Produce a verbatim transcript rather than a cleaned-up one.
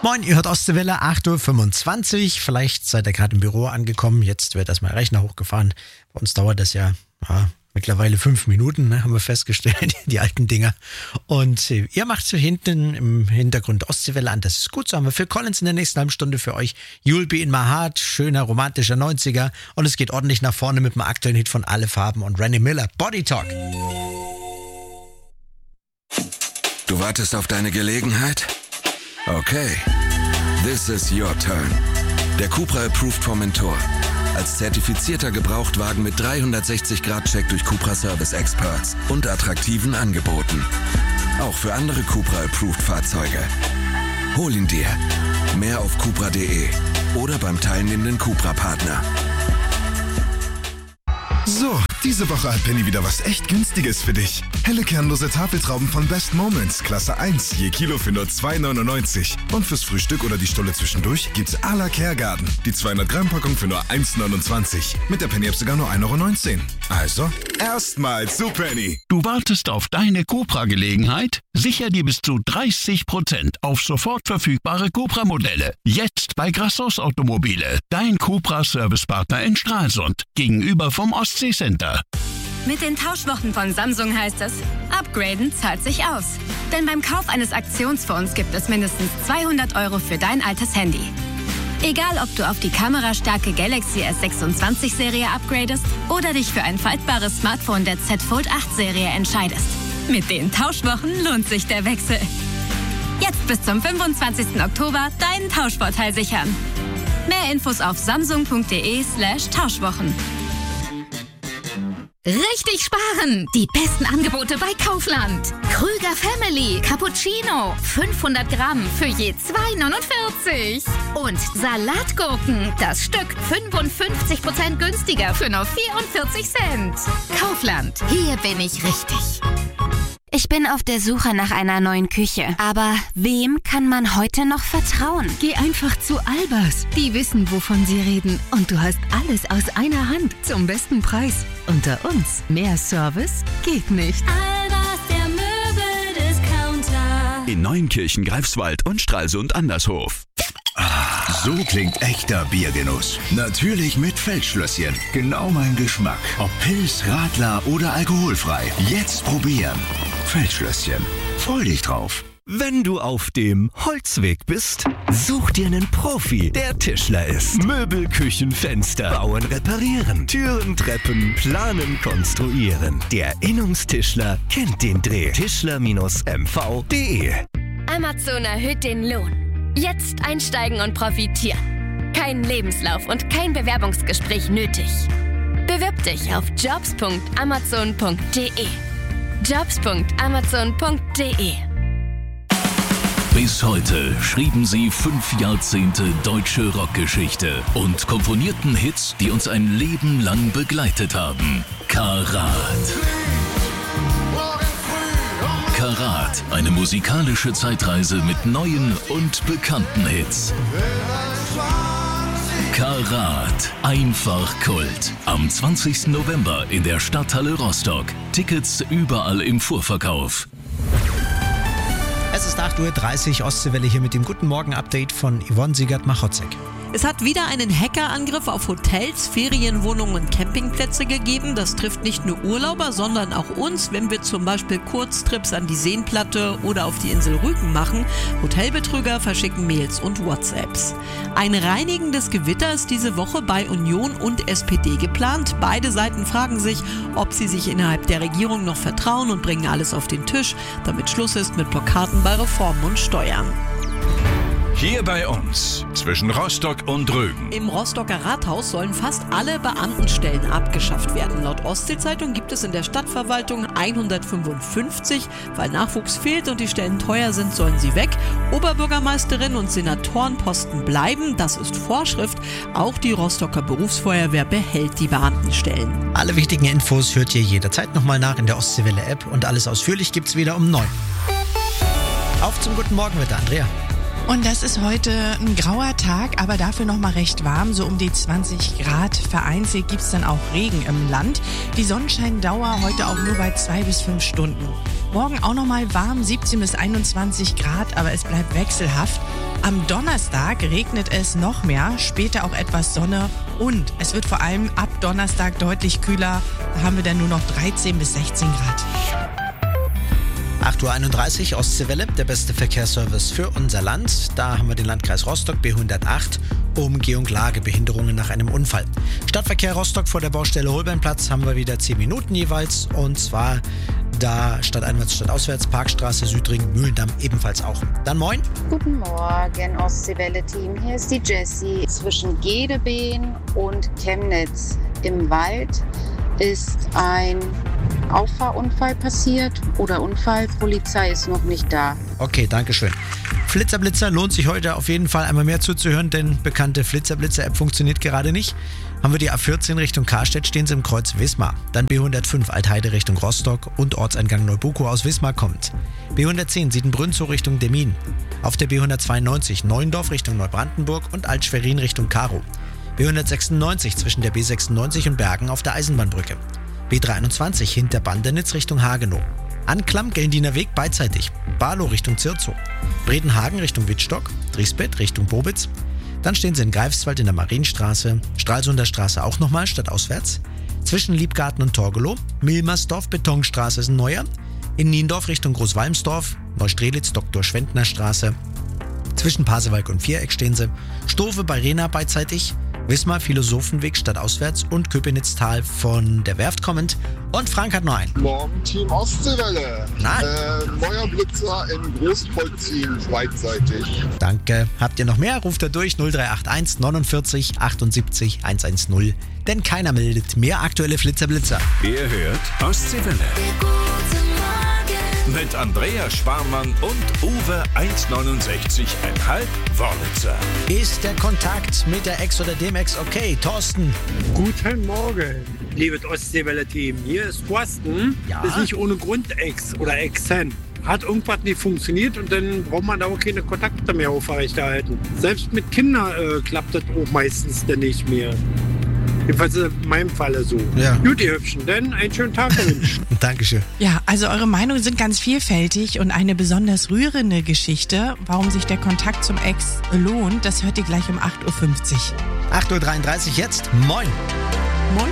Moin, ihr hört Ostseewelle, acht Uhr fünfundzwanzig. Vielleicht seid ihr gerade im Büro angekommen. Jetzt wird erstmal Rechner hochgefahren. Bei uns dauert das ja, ja mittlerweile fünf Minuten, ne, haben wir festgestellt, die alten Dinger. Und äh, ihr macht so hinten im Hintergrund Ostseewelle an. Das ist gut. So haben wir Phil Collins in der nächsten halben Stunde für euch. You'll Be in My Heart, schöner romantischer neunziger. Und es geht ordentlich nach vorne mit dem aktuellen Hit von Alle Farben und Randy Miller, Body Talk. Du wartest auf deine Gelegenheit? Okay, this is your turn. Der Cupra Approved Formentor. Als zertifizierter Gebrauchtwagen mit dreihundertsechzig Grad Check durch Cupra Service Experts und attraktiven Angeboten. Auch für andere Cupra Approved Fahrzeuge. Hol ihn dir. Mehr auf cupra punkt de oder beim teilnehmenden Cupra-Partner. So, diese Woche hat Penny wieder was echt Günstiges für dich. Helle kernlose Tafeltrauben von Best Moments, Klasse eins, je Kilo für nur zwei neunundneunzig. Und fürs Frühstück oder die Stulle zwischendurch gibt's à la Kergarten. Die zweihundert Gramm Packung für nur eins neunundzwanzig. Mit der Penny-App sogar nur ein Euro neunzehn. Also, erstmal zu Penny. Du wartest auf deine Cupra-Gelegenheit? Sicher dir bis zu dreißig Prozent auf sofort verfügbare Cupra-Modelle. Jetzt bei Grassos Automobile, dein Cupra-Servicepartner in Stralsund, gegenüber vom Ostsee-Center. Mit den Tauschwochen von Samsung heißt es, upgraden zahlt sich aus. Denn beim Kauf eines Aktionsphones gibt es mindestens zweihundert Euro für dein altes Handy. Egal, ob du auf die kamerastarke Galaxy S sechsundzwanzig Serie upgradest oder dich für ein faltbares Smartphone der Z Fold acht Serie entscheidest. Mit den Tauschwochen lohnt sich der Wechsel. Jetzt bis zum fünfundzwanzigsten Oktober deinen Tauschvorteil sichern. Mehr Infos auf samsung punkt de slash Tauschwochen. Richtig sparen! Die besten Angebote bei Kaufland. Krüger Family Cappuccino fünfhundert Gramm für je zwei neunundvierzig. Und Salatgurken, das Stück fünfundfünfzig Prozent günstiger für nur vierundvierzig Cent. Kaufland, hier bin ich richtig. Ich bin auf der Suche nach einer neuen Küche. Aber wem kann man heute noch vertrauen? Geh einfach zu Albers. Die wissen, wovon sie reden. Und du hast alles aus einer Hand zum besten Preis. Unter uns, mehr Service geht nicht. Albers, der Möbel-Discounter. In Neunkirchen, Greifswald und Stralsund Andershof. So klingt echter Biergenuss. Natürlich mit Feldschlösschen. Genau mein Geschmack. Ob Pils, Radler oder alkoholfrei. Jetzt probieren. Feldschlösschen. Freu dich drauf. Wenn du auf dem Holzweg bist, such dir einen Profi, der Tischler ist. Möbel, Küchen, Fenster, bauen, reparieren, Türen, Treppen, planen, konstruieren. Der Innungstischler kennt den Dreh. Tischler M V punkt de. Amazon erhöht den Lohn. Jetzt einsteigen und profitieren. Kein Lebenslauf und kein Bewerbungsgespräch nötig. Bewirb dich auf jobs punkt amazon punkt de. jobs punkt amazon punkt de. Bis heute schrieben sie fünf Jahrzehnte deutsche Rockgeschichte und komponierten Hits, die uns ein Leben lang begleitet haben. Karat. Karat, eine musikalische Zeitreise mit neuen und bekannten Hits. Karat, einfach Kult. Am zwanzigsten November in der Stadthalle Rostock. Tickets überall im Vorverkauf. Es ist acht Uhr dreißig, Ostseewelle hier mit dem Guten Morgen-Update von Yvonne Siegert-Machotzek. Es hat wieder einen Hackerangriff auf Hotels, Ferienwohnungen und Campingplätze gegeben. Das trifft nicht nur Urlauber, sondern auch uns, wenn wir zum Beispiel Kurztrips an die Seenplatte oder auf die Insel Rügen machen. Hotelbetrüger verschicken Mails und WhatsApps. Ein reinigendes Gewitter ist diese Woche bei Union und S P D geplant. Beide Seiten fragen sich, ob sie sich innerhalb der Regierung noch vertrauen und bringen alles auf den Tisch, damit Schluss ist mit Blockaden bei Reformen und Steuern. Hier bei uns, zwischen Rostock und Rügen. Im Rostocker Rathaus sollen fast alle Beamtenstellen abgeschafft werden. Laut Ostsee-Zeitung gibt es in der Stadtverwaltung hundertfünfundfünfzig. Weil Nachwuchs fehlt und die Stellen teuer sind, sollen sie weg. Oberbürgermeisterin und Senatorenposten bleiben. Das ist Vorschrift. Auch die Rostocker Berufsfeuerwehr behält die Beamtenstellen. Alle wichtigen Infos hört ihr jederzeit nochmal nach in der Ostseewelle-App. Und alles ausführlich gibt's wieder um neun. Auf zum Guten Morgen mit der Andrea. Und das ist heute ein grauer Tag, aber dafür noch mal recht warm, so um die zwanzig Grad. Vereinzelt gibt's dann auch Regen im Land. Die Sonnenscheindauer heute auch nur bei zwei bis fünf Stunden. Morgen auch nochmal warm, siebzehn bis einundzwanzig Grad, aber es bleibt wechselhaft. Am Donnerstag regnet es noch mehr, später auch etwas Sonne und es wird vor allem ab Donnerstag deutlich kühler. Da haben wir dann nur noch dreizehn bis sechzehn Grad. acht Uhr einunddreißig, Ostseewelle, der beste Verkehrsservice für unser Land. Da haben wir den Landkreis Rostock, B hundertacht, Umgehung Lagebehinderungen nach einem Unfall. Stadtverkehr Rostock vor der Baustelle Holbeinplatz haben wir wieder zehn Minuten jeweils. Und zwar da stadteinwärts, stadtauswärts, Parkstraße, Südring, Mühlendamm ebenfalls auch. Dann moin. Guten Morgen, Ostseewelle-Team. Hier ist die Jessie. Zwischen Gedebeen und Chemnitz im Wald ist ein Auffahrunfall passiert oder Unfall. Polizei ist noch nicht da. Okay, danke schön. Flitzerblitzer lohnt sich heute auf jeden Fall einmal mehr zuzuhören, denn bekannte Flitzerblitzer-App funktioniert gerade nicht. Haben wir die A vierzehn Richtung Karstedt, stehen sie im Kreuz Wismar. Dann B hundertfünf Altheide Richtung Rostock und Ortseingang Neubuko aus Wismar kommt. B hundertzehn Siedenbrünnzow Richtung Demmin. Auf der B hundertzweiundneunzig Neuendorf Richtung Neubrandenburg und Altschwerin Richtung Karow. B hundertsechsundneunzig zwischen der B sechsundneunzig und Bergen auf der Eisenbahnbrücke. B dreiundzwanzig hinter Bandenitz Richtung Hagenow. Anklam, Geldiner Weg beidseitig. Barlow Richtung Zirzow. Bredenhagen Richtung Wittstock. Driesbett Richtung Bobitz. Dann stehen sie in Greifswald in der Marienstraße. Stralsunder Straße auch nochmal, stadtauswärts. Zwischen Liebgarten und Torgelow. Milmersdorf, Betonstraße ist ein neuer. In Niendorf Richtung Großwalmsdorf. Neustrelitz, Doktor Schwendner Straße. Zwischen Pasewalk und Viereck stehen sie. Stowe bei Rena beidseitig. Wismar, Philosophenweg stadtauswärts und Köpenitztal von der Werft kommend. Und Frank hat noch einen. Morgen Team Ostseewelle. Nein. Äh, neuer Blitzer in Großpolzin, beidseitig. Danke. Habt ihr noch mehr? Ruft er durch null drei acht eins neunundvierzig achtundsiebzig hundertzehn. Denn keiner meldet mehr aktuelle Flitzerblitzer. Ihr hört Ostseewelle. Mit Andrea Sparmann und Uwe eins neunundsechzig Komma fünf Wörlitzer. Ist der Kontakt mit der Ex oder dem Ex okay? Thorsten? Guten Morgen, liebes Ostseewelle-Team. Hier ist Thorsten. Ja? Ist nicht ohne Grund Ex oder Exen. Hat irgendwas nicht funktioniert und dann braucht man da auch keine Kontakte mehr aufrechterhalten. Selbst mit Kindern äh, klappt das auch meistens dann nicht mehr. Jedenfalls in meinem Falle so. Ja. Gut, ihr Hübschen, denn einen schönen Tag gewünscht. Dankeschön. Ja, also eure Meinungen sind ganz vielfältig und eine besonders rührende Geschichte, warum sich der Kontakt zum Ex lohnt, das hört ihr gleich um acht Uhr fünfzig. acht Uhr dreiunddreißig jetzt. Moin.